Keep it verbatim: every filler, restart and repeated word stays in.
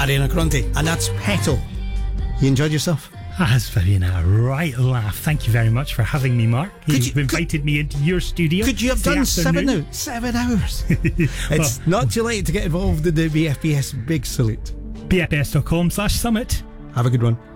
Ariana Grande, and that's Petal. You enjoyed yourself? Has been a right laugh. Thank you very much for having me, Mark. Could You've you- invited could- me into your studio. Could you have the done seven afternoon. hours? Seven hours. It's Well, not too late to get involved in the B F B S Big Salute. B F B S dot com slash summit. Have a good one.